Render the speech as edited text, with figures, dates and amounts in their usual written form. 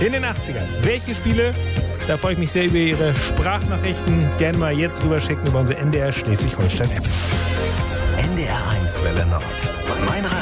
In den 80ern. Welche Spiele? Da freue ich mich sehr über Ihre Sprachnachrichten. Gerne mal jetzt rüberschicken über unsere NDR Schleswig-Holstein-App. NDR 1 Welle Nord. Mein